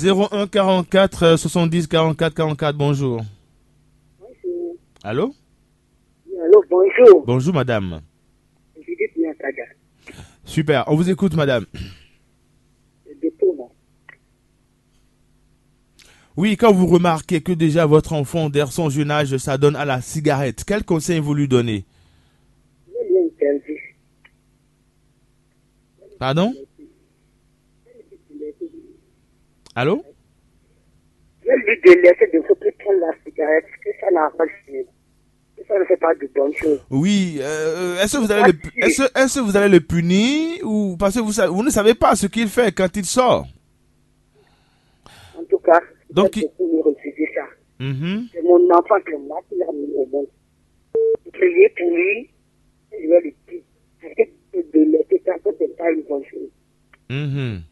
01 44 70 44 44, bonjour. Bonjour. Allô? Allô, bonjour. Bonjour, madame. Judith Niakaga. Super, on vous écoute, madame. Oui, quand vous remarquez que déjà votre enfant, dès son jeune âge, s'adonne à la cigarette, quel conseil vous lui donnez? Pardon? Allô? Je lui de laisser de se prendre la cigarette, que ça n'a pas fini. Que ça ne fait pas de bonnes choses. Oui, est-ce que vous allez le punir ou parce que vous ne savez pas ce qu'il fait quand il sort? En tout cas, donc il faut refuser ça. C'est mon enfant qui m'a mis au monde. Je priais pour lui, je vais lui dire. De laisser ça, c'est pas une bonne chose.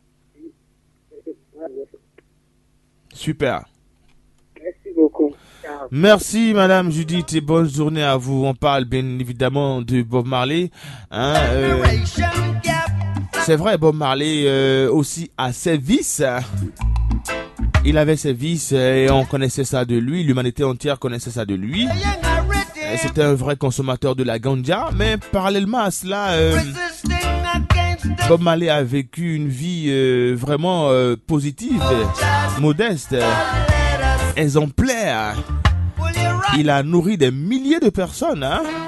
Super. Merci beaucoup. Ciao. Merci Madame Judith et bonne journée à vous. On parle bien évidemment de Bob Marley. C'est vrai, Bob Marley aussi a ses vices. Il avait ses vices et on connaissait ça de lui. L'humanité entière connaissait ça de lui. C'était un vrai consommateur de la ganja. Mais parallèlement à cela, Bob Marley a vécu une vie vraiment positive, modeste, exemplaire. Il a nourri des milliers de personnes.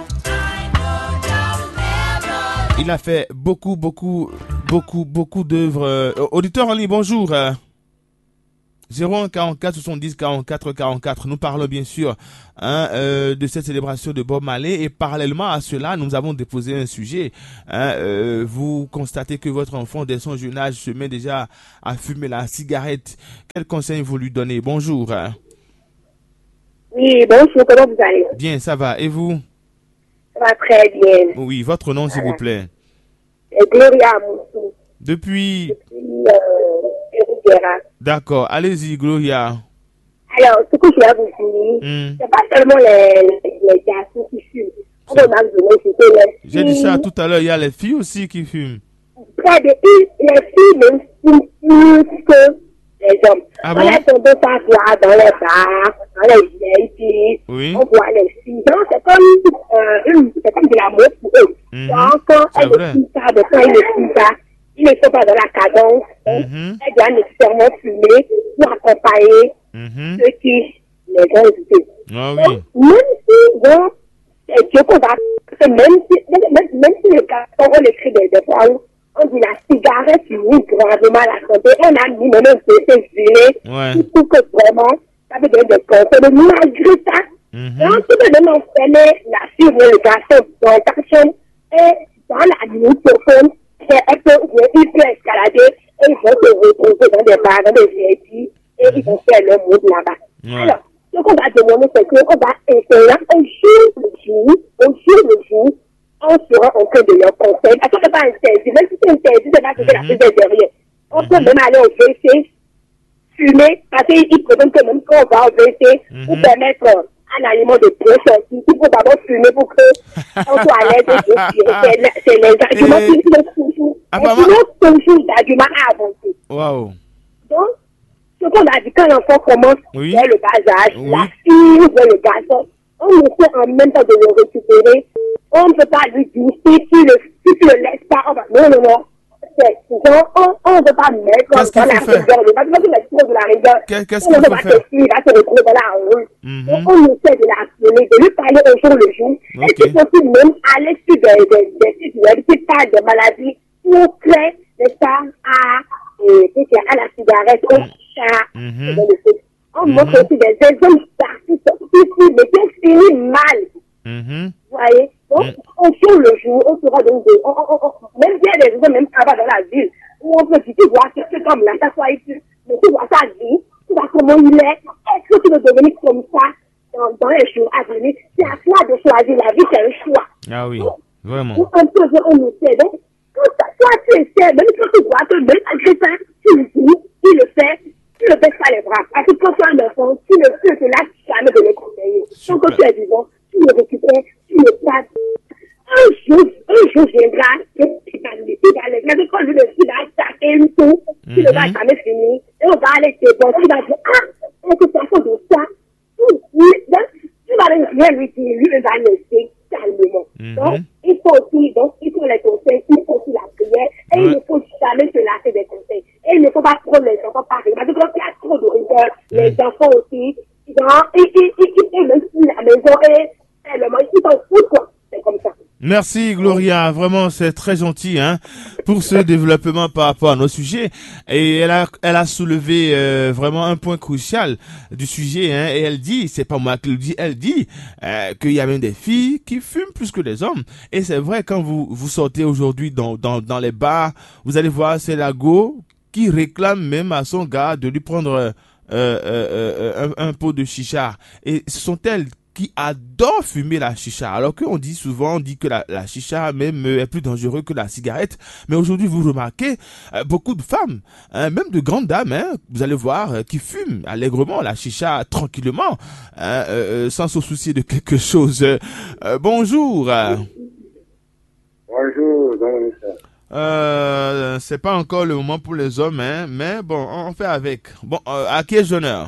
Il a fait beaucoup d'œuvres. Auditeur en ligne, bonjour. 01 44 70 44 44. Nous parlons bien sûr de cette célébration de Bob Marley et parallèlement à cela, nous avons déposé un sujet. Vous constatez que votre enfant, dès son jeune âge, se met déjà à fumer la cigarette. Quel conseil vous lui donnez? Bonjour. Oui, bonjour, comment vous allez? Bien, ça va. Et vous? Ça va très bien. Oui, votre nom, s'il vous plaît. Gloria Moussou. Depuis D'accord, allez-y, Gloria. Alors, ce que je vais vous dire, c'est pas seulement les garçons qui fument. On va même donner, c'était les filles. J'ai dit ça tout à l'heure, il y a les filles aussi qui fument. Près de les filles même fument plus que les hommes. Ah on bon? est tombé par là dans les bars, dans les VIP, oui. On voit les filles. Donc, c'est comme de la mode pour eux. Donc, quand elles ne fument pas, quand ils ne fument pas, ils ne sont pas dans la cadence. Elles doivent nécessairement fumer pour accompagner ceux qui les ont évités. Ah oui. Donc, même si, donc, c'est Dieu qu'on va, même si les garçons ont écrit des fois, on dit la cigarette nuit gravement à la santé. On a mis même un PC gelé. Il faut que vraiment, ça peut donner des conseils. Mais malgré ça, donc, tu peux même enfermer la fille ou le garçon dans ta chambre et dans la nuit profonde, il peut escalader et ils vont se retrouver dans des bars, dans des VIP et ils vont faire leur mode là-bas. Alors, ce qu'on va demander, c'est qu'on va essayer au jour le jour, on sera en train de leur conseil. Parce qu'on ne peut pas interdire. Même si c'est interdit, c'est pas que la chose est derrière. On peut même aller au WC, fumer, parce qu'ils préviennent que même quand on va au WC, pour permettre un aliment de bien sorti, il faut d'abord fumer pour que on soit à l'aise et respirer. C'est les arguments qui sont toujours d'arguments à avancer. Wow. Donc, ce qu'on a dit, quand l'enfant commence vers le bas âge, la fille ou vers le garçon, on essaie en même temps de le récupérer. On ne peut pas lui dire, si tu le laisses pas, on va, non. On ne peut pas mettre dans la rigueur. Parce que de la rigueur, qu'est-ce qu'il faut faire? Il va se retrouver dans la rue. Donc, on essaie de l'appeler, de lui parler au jour le jour. Et si possible, même aller sur des sites web qui parlent de maladies pour créer des ça à la cigarette, au chat, on montre aussi des exemples partout, mais qui finit mal. Vous voyez? Donc, au jour le jour, on sera donc même s'il y a des gens, même avant dans la ville, où on peut dire, tu vois, c'est comme là, ça soit ici, mais tu vois sa vie, tu vois comment il est, est-ce que tu veux devenir comme ça dans les jours à venir? C'est à toi de choisir, la vie, c'est un choix. Ah oui, vraiment. On peut dire, on essaie. Donc, quand toi, tu essaies, même quand tu vois que même malgré ça, tu le dis, tu le fais, tu ne baisses pas les bras. Parce que quand tu as un enfant, tu ne peux que là, jamais de le conseiller. Donc, quand tu es vivant, tu le récupères, tu le passes. Un jour viendra, tu vas le quand le va attaquer une tour, tu ne vas jamais finir. Et on va aller te voir, tu vas dire, est-ce que c'est à cause de ça? Oui, donc, tu vas rien lui dire, lui, il va laisser calmement. Donc, il faut les conseils, il faut aussi la prière, et il ne faut jamais se lasser des conseils. Et il ne faut pas prendre les enfants par exemple, parce que quand il y a trop de rigueur, les enfants aussi, ils même si la maison est tellement, ils s'en foutent, quoi. C'est comme ça. Merci Gloria, vraiment c'est très gentil pour ce développement par rapport à nos sujets et elle a soulevé vraiment un point crucial du sujet et elle dit, c'est pas moi qui le dis, elle dit qu'il y a même des filles qui fument plus que les hommes et c'est vrai quand vous sortez aujourd'hui dans les bars, vous allez voir c'est la go qui réclame même à son gars de lui prendre un pot de chicha et ce sont elles qui adore fumer la chicha. Alors qu'on dit souvent, on dit que la chicha même est plus dangereux que la cigarette. Mais aujourd'hui, vous remarquez, beaucoup de femmes, même de grandes dames, vous allez voir, qui fument allègrement la chicha tranquillement, sans se soucier de quelque chose. Bonjour. Bonjour, c'est pas encore le moment pour les hommes, mais bon, on fait avec. Bon, à qui ai-je l'honneur?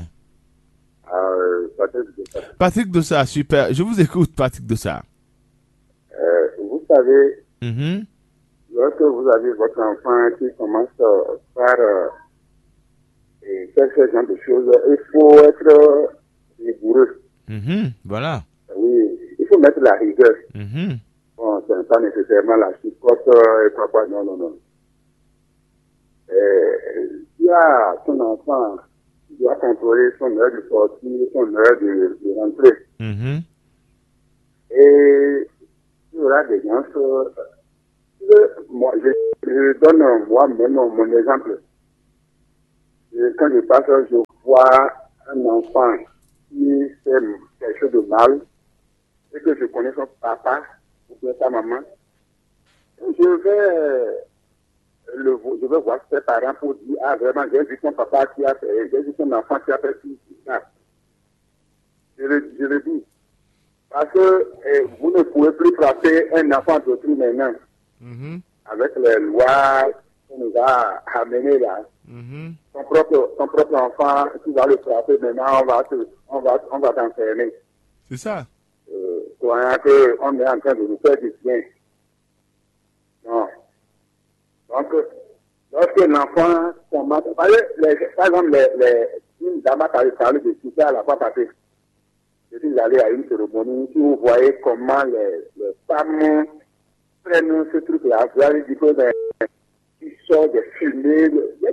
Patrick Dossa, super. Je vous écoute, Patrick Dossa. Vous savez, lorsque vous avez votre enfant qui commence par faire ce genre de choses, il faut être rigoureux. Voilà. Oui, il faut mettre la rigueur. Bon, ce n'est pas nécessairement la chicotte et papa, non. Il y a ton enfant qui doit contrôler son heure de sortie, son heure de rentrée. Et il y aura des gens, moi, je donne moi-même mon exemple. Quand je passe, je vois un enfant qui fait quelque chose de mal, et que je connais son papa ou bien sa maman, je vais voir ses parents pour dire, vraiment, j'ai vu son papa qui a fait, j'ai vu son enfant qui a fait ça. Je le dis. Parce que vous ne pouvez plus frapper un enfant d'autrui maintenant. Avec les lois qu'on nous a amenées là. Ton propre enfant, tu vas le frapper maintenant, on va t'enfermer. C'est ça. Croyant qu'on est en train de nous faire du bien. Non. Donc, lorsque l'enfant commence, par exemple, une dame a parlé de tout ça à la fois passée. Je suis allé à une cérémonie, si vous voyez comment les femmes prennent ce truc-là, vous allez dire que ils sortent des fumées,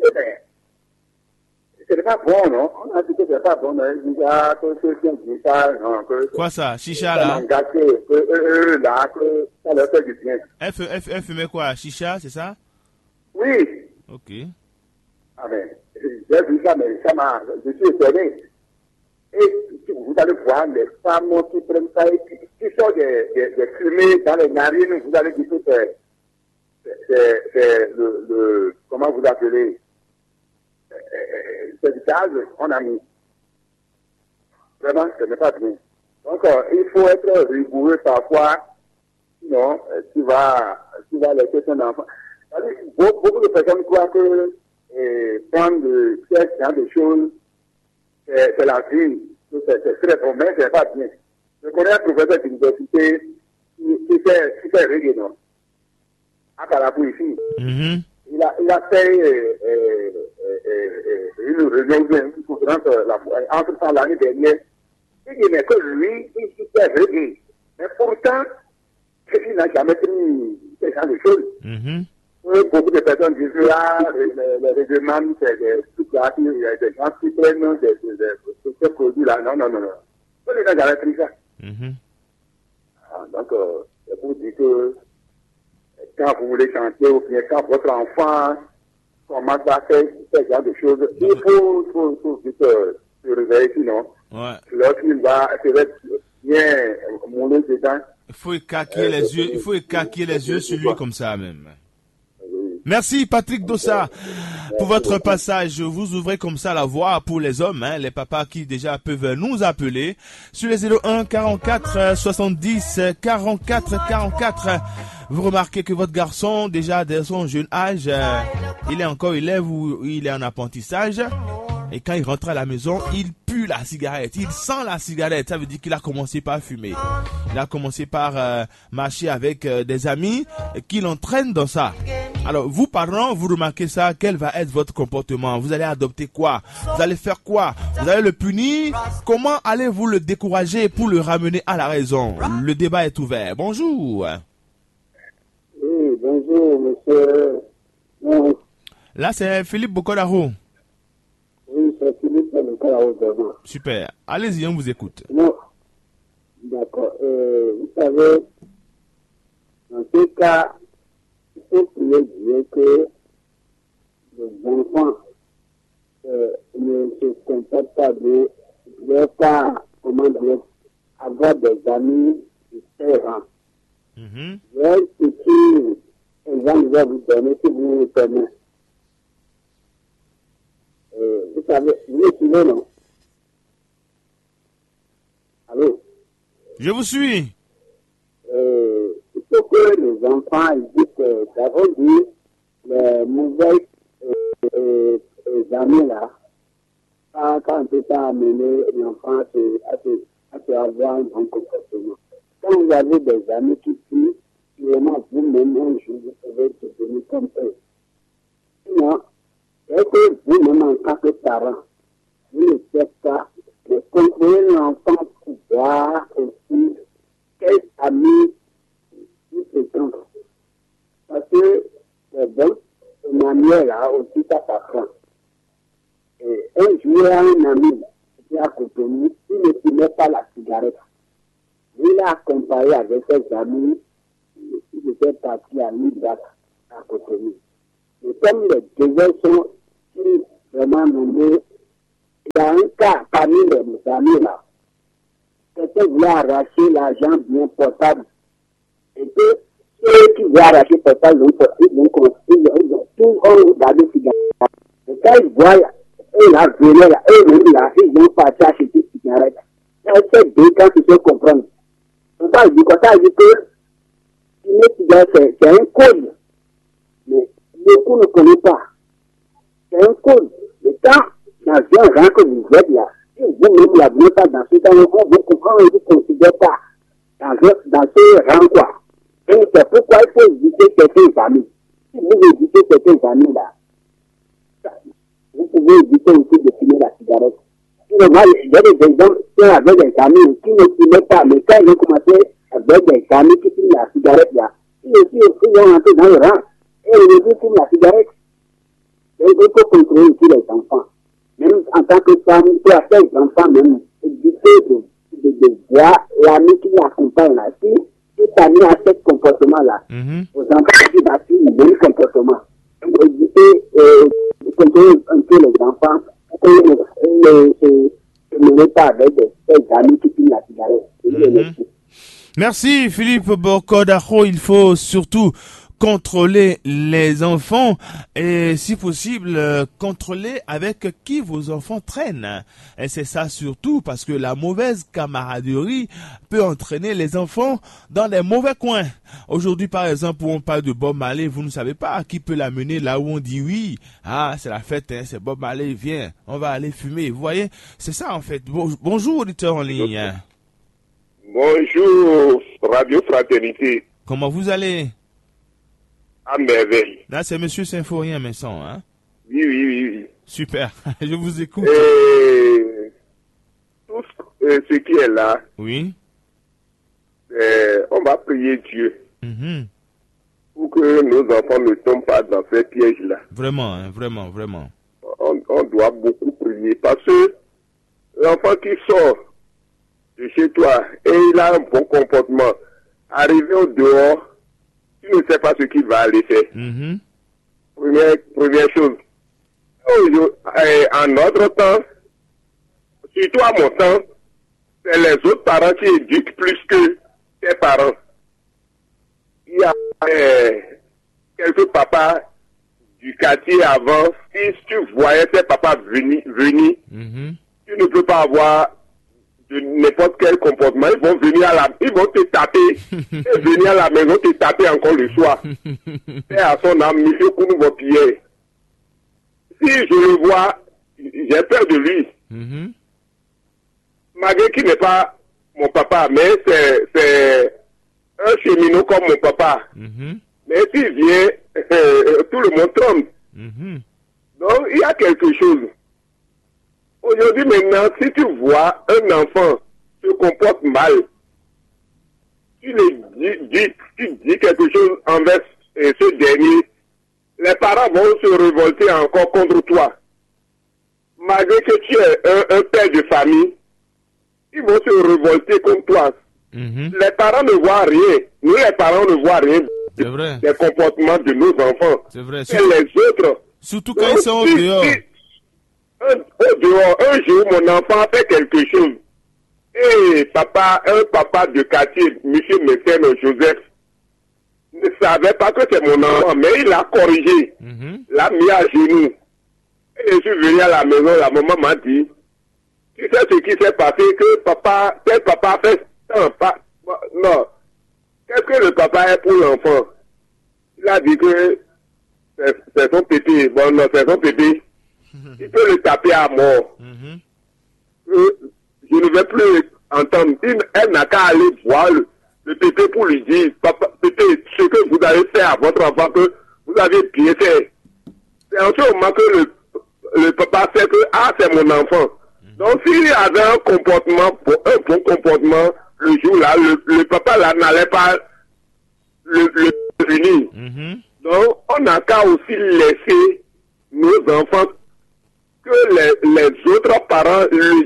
ce n'est pas bon, non? On a dit que ce n'est pas bon, mais il y a que ceux qui ont dit ça, non? Quoi ça? Chicha là? Que ça leur fait du bien. Elle fumait quoi? Chicha, c'est ça? Oui. Ok. Ah mais, j'ai vu ça, mais je suis étonné. Et vous allez voir les femmes qui prennent ça et qui sortent des fumées dans les narines, vous allez dire que c'est le comment vous appelez, c'est du gaz, on a mis. Vraiment, ce n'est pas bien. Donc, il faut être rigoureux parfois, sinon, tu vas laisser ton enfant. Beaucoup de personnes croient que prendre ce genre de choses, c'est la vie, c'est très bon, mais c'est pas bien. Je connais un professeur d'université qui fait reggae, non? À Carabou ici. Il a fait une réunion, une conférence entre l'année dernière. Il dit, mais que lui, il fait reggae. Mais pourtant, il n'a jamais pris ce genre de choses. Beaucoup de personnes disent les règlements, c'est des trucs là, il y a des gens qui prennent ces produits-là. Non. Il n'a jamais pris ça. Donc, c'est pour dire que quand vous voulez chanter ou bien quand votre enfant commence à faire ce genre de choses, il faut vite se réveiller, sinon, lorsqu'il va être bien moulé dedans. Il faut écarquiller les yeux sur lui comme ça même. Merci Patrick Dossa pour votre passage. Vous ouvrez comme ça la voie pour les hommes, les papas qui déjà peuvent nous appeler sur les 01 44 70 44 44. vous remarquez que votre garçon, déjà dès son jeune âge, il est encore élève ou il est en apprentissage. Et quand il rentre à la maison, il pue la cigarette. Il sent la cigarette. Ça veut dire qu'il a commencé par fumer. Il a commencé par marcher avec des amis qui l'entraînent dans ça. Alors, vous, parents, vous remarquez ça. Quel va être votre comportement? Vous allez adopter quoi? Vous allez faire quoi? Vous allez le punir? Comment allez-vous le décourager pour le ramener à la raison? Le débat est ouvert. Bonjour. Oui, bonjour, monsieur. Oui, Là, c'est Philippe Bokodaro. c'est Philippe Bokodaro. Super. Allez-y, on vous écoute. Non, d'accord. Vous savez, dans ce cas, il faut dire que les enfants ne se comportent pas bien, ne doivent pas, comment dire, avoir des amis différents. Ouais, ce qui exemple va vous donner, si vous me permettez. Vous savez, vous me suivez, non? Allô? Je vous suis. Il faut que les enfants évitent d'avoir dit les mauvais amis là, quand on peut pas amener l'enfant à se avoir un bon comportement. Quand vous avez des amis qui fuient, vraiment vous-même un jour vous pouvez devenir comme eux. Sinon, est-ce que vous-même en tant que parent, vous ne faites pas de contrôler l'enfant pour voir aussi quels amis il fréquente? Parce que c'est bon, Emmanuel a aussi ça s'apprend. Et un jour, il y a un ami qui a côté de lui, il ne fumait pas la cigarette. Il a accompagné avec ses amis, il était parti à Libra à côté de lui. Et comme les deux sont vraiment nombreux, il y a un cas parmi les amis là. Quelqu'un voulait arracher l'argent bien portable. Et que ceux qui voulaient arracher le portable, ils ont tout regardé cigarette. Et quand ils voient, eux là, venaient là, eux-mêmes là, ils ont parti acheter des cigarettes. C'est deux cas qui se comprennent. Ça dit que une cigarette, c'est un code. Mais beaucoup ne connaissent pas. C'est un code. Mais quand, dans un rang que vous êtes là, si vous-même la venez pas dans ce temps, vous comprenez, vous ne considérez pas dans ce rang quoi. Et c'est pourquoi il faut éviter certains amis. Si vous évitez certains amis là, vous pouvez éviter aussi de fumer la cigarette. Il y a des gens qui avaient des amis qui ne fumaient pas, mais quand ils ont commencé avec des amis qui fument la cigarette là, ils vont entrer dans le rang et ils fument la cigarette. Et il faut contrôler aussi les enfants. Même en tant que femme, pour faire les enfants même, éviter de voir l'ami qui l'accompagne là. Si cet ami a ce comportement-là, aux enfants qui va suivre le même comportement. Éviter de contrôler un peu les enfants pour ne pas avec des amis qui fument la cigarette. Merci Philippe Bokodaro. Il faut surtout contrôler les enfants et si possible contrôler avec qui vos enfants traînent. Et c'est ça surtout parce que la mauvaise camaraderie peut entraîner les enfants dans des mauvais coins. Aujourd'hui par exemple où on parle de Bob Marley, vous ne savez pas qui peut l'amener là où on dit oui, ah c'est la fête, hein, c'est Bob Marley, viens, on va aller fumer. Vous voyez, c'est ça en fait. Bonjour auditeur en ligne. Bonjour Radio Fraternité. Comment vous allez? À merveille. Là, c'est Monsieur Symphorien Messon, hein? Oui. Super, je vous écoute. Tout ce qui est là, oui. On va prier Dieu pour que nos enfants ne tombent pas dans ces pièges-là. Vraiment, hein, vraiment. On doit beaucoup prier parce que l'enfant qui sort de chez toi et il a un bon comportement, arrivé au dehors, tu ne sais pas ce qu'il va aller faire. Première chose. En notre temps, surtout à mon temps, c'est les autres parents qui éduquent plus que tes parents. Il y a quelques papas du quartier avant, si tu voyais tes papas venir, tu ne peux pas avoir de n'importe quel comportement, ils vont te taper, et venir à la maison te taper encore le soir. Et à son âme, monsieur Kounou Pierre. Si je le vois, j'ai peur de lui. Malgré qu'il n'est pas mon papa, mais c'est un cheminot comme mon papa. Mais s'il vient, tout le monde tremble. Donc, il y a quelque chose. Aujourd'hui, maintenant, si tu vois un enfant se comporte mal, tu dis quelque chose envers ce dernier, les parents vont se révolter encore contre toi. Malgré que tu es un père de famille, ils vont se révolter contre toi. Les parents ne voient rien. Nous, les parents ne voient rien des comportements de nos enfants. C'est vrai. Et les autres. Surtout quand ils sont au dehors. Au dehors, un jour, mon enfant fait quelque chose. Et un papa de quartier, M. Mécène Joseph, ne savait pas que c'est mon enfant, mais il l'a corrigé. L'a mis à genoux. Et je suis venu à la maison, la maman m'a dit, tu sais ce qui s'est passé, quel papa a fait ça, non. Qu'est-ce que le papa est pour l'enfant? Il a dit que c'est son pépé. Bon, non, c'est son pépé. Il peut le taper à mort. Je ne vais plus entendre. Elle n'a qu'à aller voir le pépé pour lui dire, papa, pépé, ce que vous avez fait à votre enfant, que vous avez bien fait. C'est en ce moment que le papa sait que, c'est mon enfant. Donc, s'il avait un bon comportement, le jour-là, le papa là n'allait pas le punir. Donc, on n'a qu'à aussi laisser nos enfants que les autres parents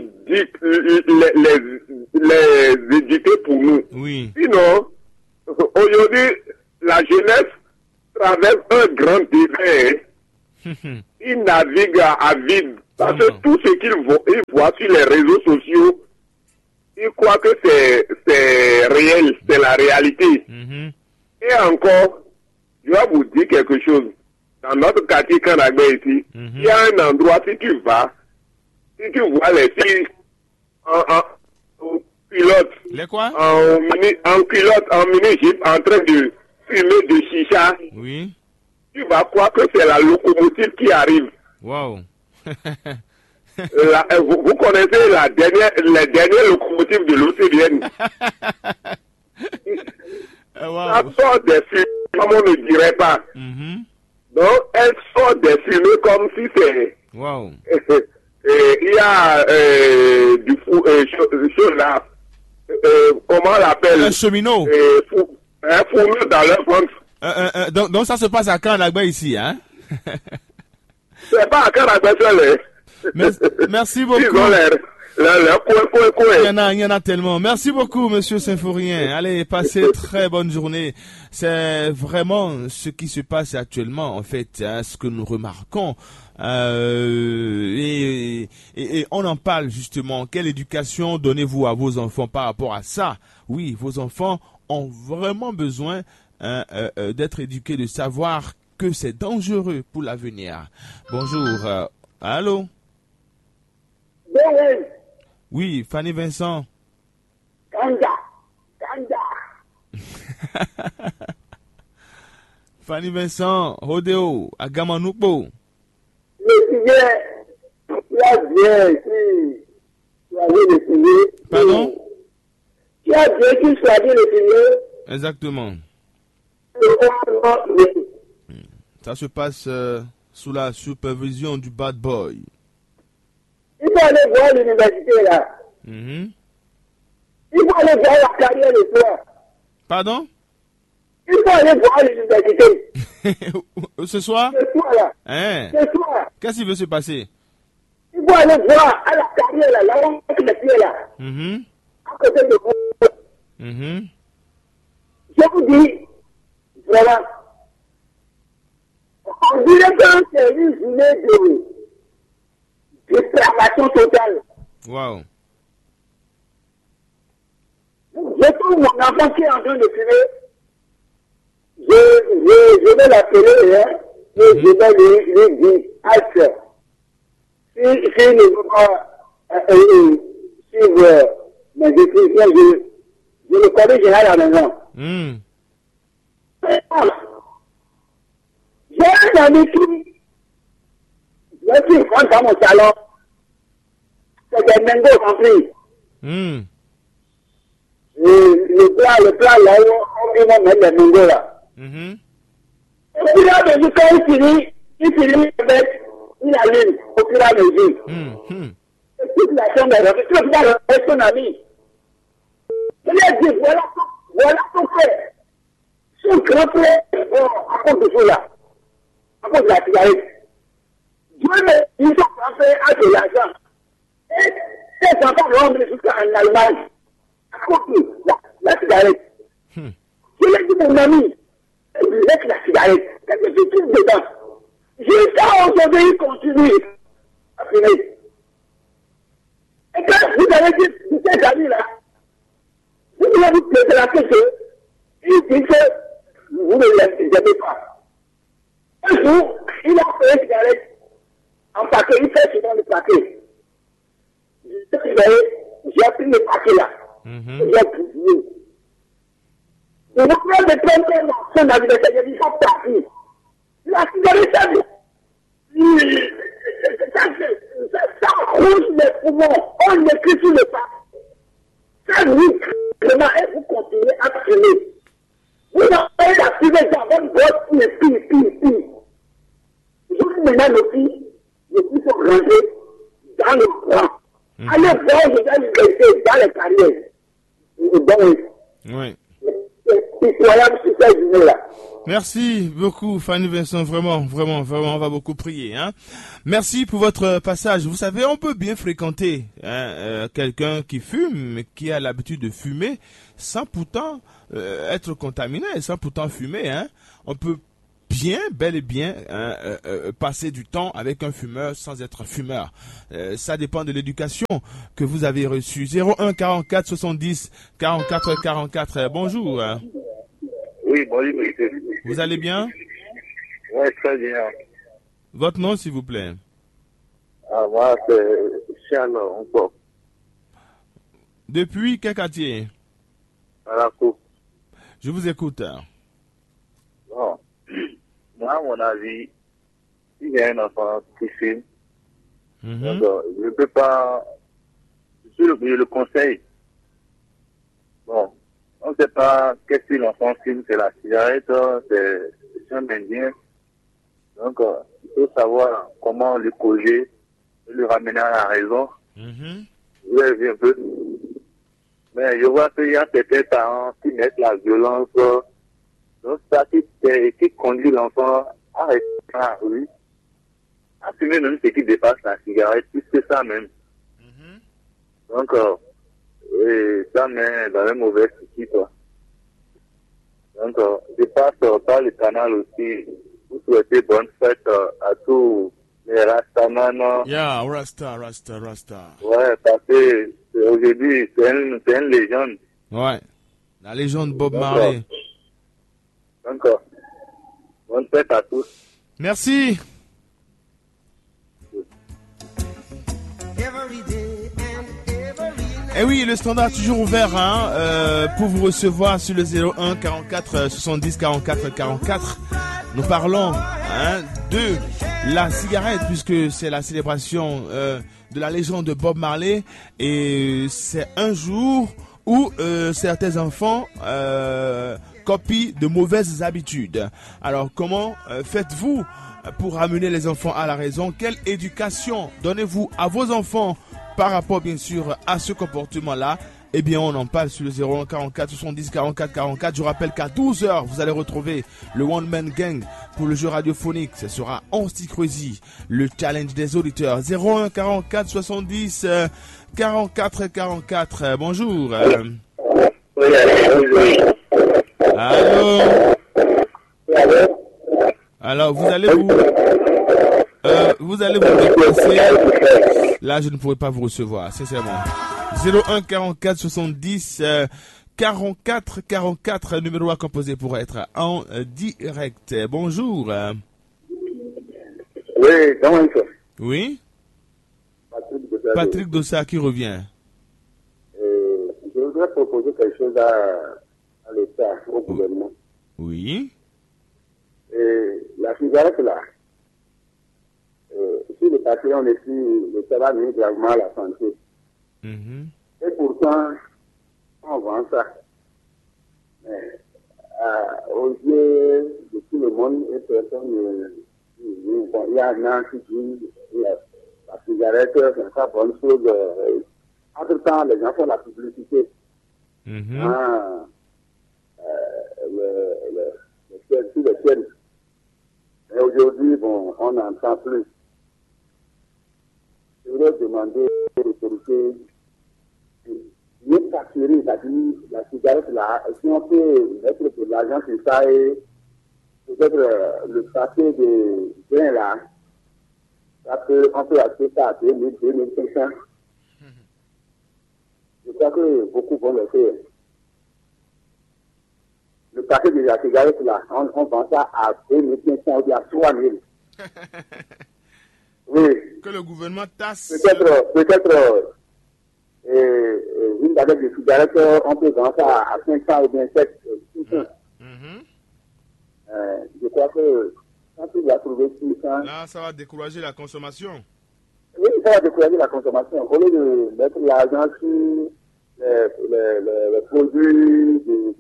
les éduquer pour nous. Oui. Sinon, aujourd'hui, la jeunesse traverse un grand désert. Ils naviguent à vide. Parce que tout ce qu'ils voient sur les réseaux sociaux, ils croient que c'est réel, c'est la réalité. Et encore, je vais vous dire quelque chose. Dans notre quartier Kanagbe ici, il y a un endroit, si tu vois les filles en pilote, les quoi? en pilote, en mini-jeep, en train de fumer de chicha, oui. Tu vas croire que c'est la locomotive qui arrive. Wow. Vous connaissez les dernières locomotives de l'OCDN. Wow. Ça sort des fumées comme on ne dirait pas. Donc, elle sort des fumées comme si c'est... Wow. Il y a du chose là. Comment on l'appelle? Un cheminot. Un fourneau dans leur ventre. Donc ça se passe à Kanagbe ici, hein? C'est pas à Kanagbe seul. Merci beaucoup. Ils ont il y en a tellement. Merci beaucoup, monsieur Symphorien. Allez, passez très bonne journée. C'est vraiment ce qui se passe actuellement, en fait, hein, ce que nous remarquons. Et on en parle justement. Quelle éducation donnez-vous à vos enfants par rapport à ça? Oui, vos enfants ont vraiment besoin d'être éduqués, de savoir que c'est dangereux pour l'avenir. Bonjour. Allô? Oui, Fanny Vincent. Kanda. Fanny Vincent, Rodeo, Agamanoupo. Pardon? Tu as bien qu'il soit bien le Exactement. Ça se passe sous la supervision du bad boy. Il faut aller voir l'université là. Il faut aller voir la carrière de toi. Pardon? Il faut aller voir l'université. Ce soir? Ce soir là. Hein? Ce soir. Qu'est-ce qui veut se passer? Il faut aller voir à la carrière là, là où on est là. À côté de vous. Je vous dis, voilà. On dirait que c'est une journée de dépravation totale. Wow. Je trouve mon enfant qui est en train de fumer. Je vais l'appeler, hein, et je vais lui dire, Alpha, si ne veut pas suivre Mais je le connais déjà à la maison. J'ai un ami qui, je rentre dans mon salon, c'est des mangots compris. Le plat là, on va mettre les mangots là. Et puis là, quand il finit avec, il allume au fur et à mesure. Et toute la chambre est revenue, tout le monde est son ami. Il a dit, voilà son frère. Son grand frère, à cause de cela, à cause de la cigarette. Dieu me dit, son grand frère a de l'argent. Et ses enfants vont venir jusqu'en Allemagne, à cause de la cigarette. Je lui ai dit, mon ami, laisse la cigarette. Qu'est-ce que tu trouves dedans? Jusqu'à aujourd'hui, il continue à fumer. Et quand vous avez dit, ces amis-là, vous voulez vous poser la question, il dit que vous ne l'aimez pas. Un jour, il a fait une cigarette en paquet, il fait souvent le paquet. J'ai pris le paquet là. J'ai pris. Et le problème de prendre son anniversaire, il dit, ça partir. La cigarette, ça rouge les poumons. On écrit sur le paquet. Ça rouge vraiment et vous continuez à fumer. Vous avez la fumée dans votre boîte qui est pire. Juste maintenant, le filles, les filles sont rangées dans le coin. Allez voir, je vais les laisser dans les carrières. Oui. C'est incroyable sur cette journée-là. Merci beaucoup, Fanny Vincent. Vraiment, on va beaucoup prier. Merci pour votre passage. Vous savez, on peut bien fréquenter quelqu'un qui fume, mais qui a l'habitude de fumer, sans pourtant être contaminé, sans pourtant fumer. On peut bel et bien passer du temps avec un fumeur sans être fumeur. Ça dépend de l'éducation que vous avez reçue. 01 44 70 44 44. Bonjour. Oui, bonjour, monsieur. Vous allez bien? Oui, très bien. Votre nom, s'il vous plaît? Moi, c'est Charles encore. Depuis quel quartier? À la coupe. Je vous écoute. Bon. Moi, à mon avis, s'il y a un enfant qui fume, donc, je ne peux pas... Je le conseille. Bon. On ne sait pas qu'est-ce que l'enfant fume, c'est la cigarette, c'est un indien. Donc, il faut savoir comment le corriger, le ramener à la raison. Je vais dire un peu. Mais je vois qu'il y a certains parents qui mettent la violence. Donc, ça qui conduit l'enfant à rester dans la rue, à fumer même ce qui dépasse la cigarette, plus que ça même. Donc, et ça met dans un mauvais souci, quoi. Donc, je passe par le canal aussi. Vous souhaitez bonne fête à tous les Rastamans. Yeah, Rasta. Ouais, parce que aujourd'hui, c'est une légende. Ouais, la légende Bob Marley. Donc, bonne fête à tous. Merci. Et oui, le standard toujours ouvert pour vous recevoir sur le 01 44 70 44 44. Nous parlons de la cigarette puisque c'est la célébration de la légende de Bob Marley et c'est un jour où certains enfants copient de mauvaises habitudes. Alors comment faites-vous pour amener les enfants à la raison? Quelle éducation donnez-vous à vos enfants par rapport bien sûr à ce comportement-là? Eh bien, on en parle sur le 01 44 70 44 44. Je rappelle qu'à 12h, vous allez retrouver le One Man Gang pour le jeu radiophonique. Ce sera Ansti Crazy, le challenge des auditeurs. 01 44 70 44 44. Bonjour. Allô. Alors, vous allez vous déplacer. Là, je ne pourrai pas vous recevoir, sincèrement. 01 44 70 44 44, numéro à composer pour être en direct. Bonjour. Oui, comment il fait? Oui. Patrick Dossa qui revient. proposer quelque chose à l'État, au gouvernement. Oui. Et la cigarette là, si les patients on est ici, l'État va nuire gravement à la santé. Et pourtant, on vend ça. Mais, aux yeux de tout le monde, et personne il y a un an qui dit la cigarette, c'est pas bonne chose. Entre-temps, les gens font la publicité. Le ciel. Et aujourd'hui, bon, on n'entend plus. Je voudrais demander aux autorités de s'assurer, c'est-à-dire la cigarette là, si on peut mettre de l'argent sur ça et peut-être le paquet de grains là, on peut acheter ça à 2000, 2500. Je crois que beaucoup vont le faire. Le paquet de la cigarette là, on vend ça à 2500 ou à 3000. Oui. Que le gouvernement tasse. Peut-être une baguette de cigarette, on peut vendre ça à 500 ou bien 600. Je crois que quand tu vas trouver 600... Là, ça va décourager la consommation. Oui, ça va décourager la consommation. Au lieu de mettre l'argent sur les produits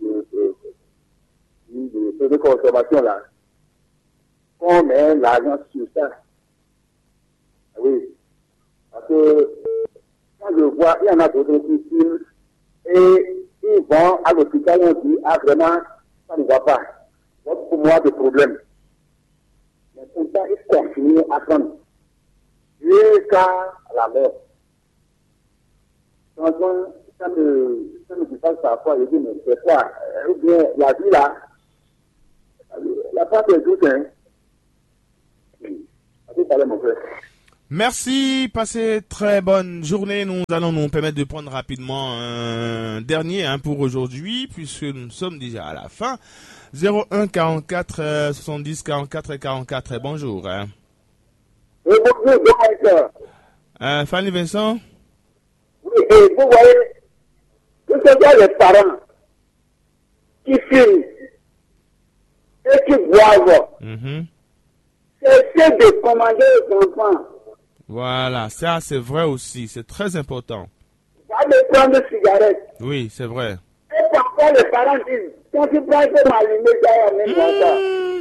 de consommation, là, on met l'argent sur ça. Oui. Parce que quand je vois, il y en a d'autres qui filment et ils vont à l'hôpital, on dit, ah vraiment, ça ne va pas. Donc pour moi, des problèmes. Mais pour ça, ils continuent à prendre. Jusqu'à la mort. Franchement, ça me dépasse parfois, je dis, mais c'est quoi? Ou bien la vie là, la part est douce, hein. Mon frère. Merci, passez très bonne journée. Nous allons nous permettre de prendre rapidement un dernier pour aujourd'hui, puisque nous sommes déjà à la fin. 01 44 70 44 44. Bonjour. Oui, bonjour, donc. Fanny Vincent. Oui, et vous voyez, que ce soit les parents qui filment et qui boivent, c'est de commander aux enfants. Voilà, ça c'est vrai aussi, c'est très important. Pas de prendre de cigarettes. Oui, c'est vrai. Et parfois les parents disent, quand tu prends, il faut m'allumer ça, même comme ça.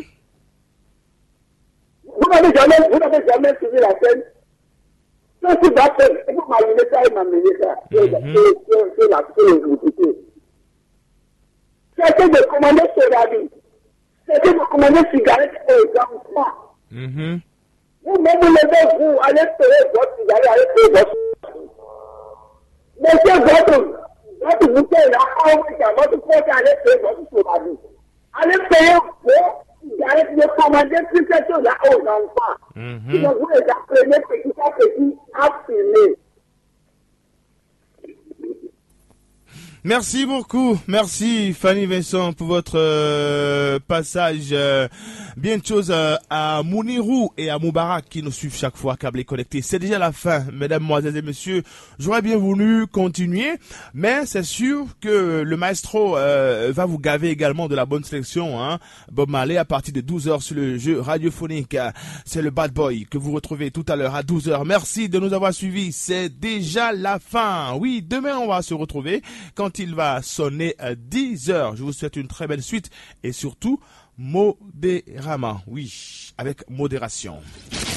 Vous n'avez jamais suivi la scène. Quand tu vas faire, il faut m'allumer ça et m'amener ça. C'est la publicité. C'est de commander cela dit. C'est de commander cigarettes aux enfants. Vous-même, vous levez, vous allez payer votre cigarette, allez payer votre. Mais c'est votre bouteille là, votre poche, allez payer votre soda. Allez payer vos cigarettes, de commander toutes ces choses-là aux enfants. Sinon, vous les apprenez petit à petit à fumer. Merci beaucoup. Merci Fanny Vincent pour votre passage. Bien de choses à Mounirou et à Moubarak qui nous suivent chaque fois, câblés connectés. C'est déjà la fin, mesdames, mesdemoiselles et messieurs. J'aurais bien voulu continuer, mais c'est sûr que le maestro va vous gaver également de la bonne sélection. Bob Marley à partir de 12h sur le jeu radiophonique. C'est le Bad Boy que vous retrouvez tout à l'heure à 12h. Merci de nous avoir suivis. C'est déjà la fin. Oui, demain on va se retrouver quand il va sonner à 10h. Je vous souhaite une très belle suite et surtout modérément. Oui, avec modération.